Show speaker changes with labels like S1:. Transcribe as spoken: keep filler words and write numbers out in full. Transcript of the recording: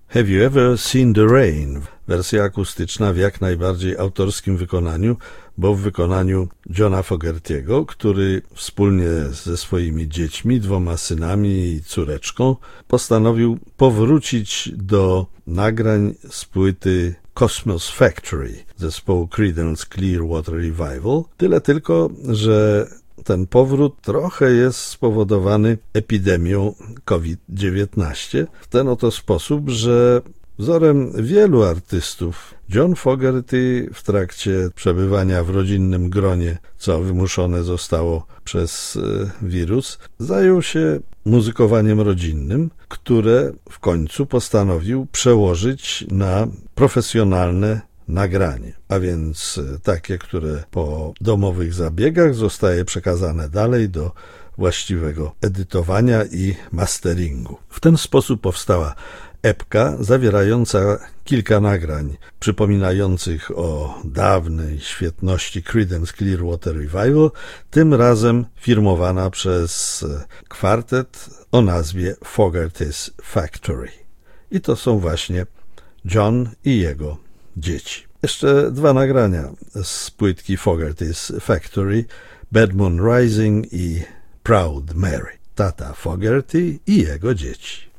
S1: Have You Ever Seen the Rain? Wersja akustyczna w jak najbardziej autorskim wykonaniu, bo w wykonaniu Johna Fogerty'ego, który wspólnie ze swoimi dziećmi, dwoma synami i córeczką, postanowił powrócić do nagrań z płyty Cosmos Factory zespołu Creedence Clearwater Revival. Tyle tylko, że ten powrót trochę jest spowodowany epidemią COVID dziewiętnaście w ten oto sposób, że wzorem wielu artystów John Fogerty w trakcie przebywania w rodzinnym gronie, co wymuszone zostało przez wirus, zajął się muzykowaniem rodzinnym, które w końcu postanowił przełożyć na profesjonalne nagranie, a więc takie, które po domowych zabiegach zostaje przekazane dalej do właściwego edytowania i masteringu. W ten sposób powstała epka zawierająca kilka nagrań przypominających o dawnej świetności Creedence Clearwater Revival, tym razem firmowana przez kwartet o nazwie Fogerty's Factory. I to są właśnie John i jego dzieci. Jeszcze dwa nagrania z płytki Fogerty's Factory, Bad Moon Rising i Proud Mary. Tata Fogerty i jego dzieci.